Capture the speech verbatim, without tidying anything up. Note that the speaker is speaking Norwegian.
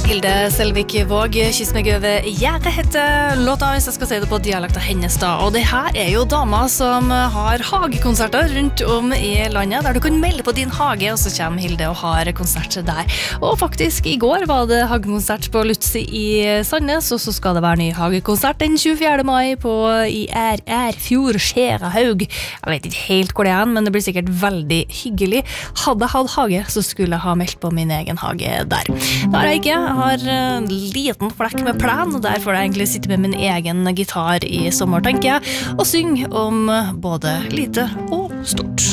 Hilde Selvik Våg, Kyss meg over gjerdet heter låta, hvis jeg skal si det på dialekta hennes da. Og det her er jo damer som har hagekonserter rundt om i landet, der du kan melde på din hage, og så kommer Hilde og har konsert der. Og faktisk, i går var det hagekonsert på Lutzi i Sandnes, og så skal det være ny hagekonsert den tjuefjerde mai på i R R Fjord Skjerahaug. Jeg vet ikke helt hvor det er, men det blir sikkert veldig hyggelig. Hadde jeg hatt hage, så skulle jeg ha meldt på min egen hage der. Det har jeg ikke. Jeg har en liten flekk med plen, og der får jeg egentlig sitte med min egen gitar i sommer, tenker jeg, og synge om både lite og stort.